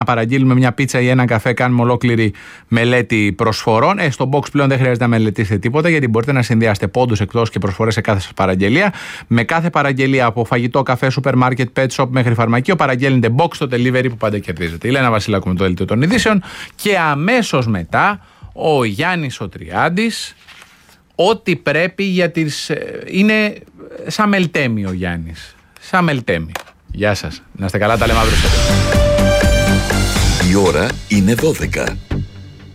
παραγγείλουμε μια πίτσα ή ένα καφέ, κάνουμε ολόκληρη μελέτη προσφορών. Στο box πλέον δεν χρειάζεται να μελετήσετε τίποτα, γιατί μπορείτε να συνδυάσετε πόντους, εκτός και προσφορές σε κάθε σας παραγγελία. Με κάθε παραγγελία από φαγητό, καφέ, σούπερ μάρκετ, pet shop μέχρι φαρμακείο, παραγγέλνετε box στο delivery που πάντα κερδίζετε. Η Λένα Βασιλάκου με το δελτίο των ειδήσεων. Και αμέσως μετά ο Γιάννης ο Τριάντης. Ό,τι πρέπει για τις. Είναι σαν μελτέμι ο Γιάννης. Σαν μελτέμι. Γεια σας. Να είστε καλά, τα λέμε αύριο. Η ώρα είναι 12.